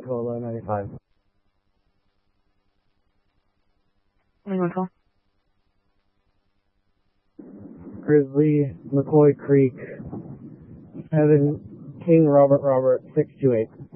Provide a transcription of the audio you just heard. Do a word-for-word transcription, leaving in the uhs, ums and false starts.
Cola ninety-five. What do you want to call? Grizzly, McCoy Creek, Evan, King Robert Robert, six two eight.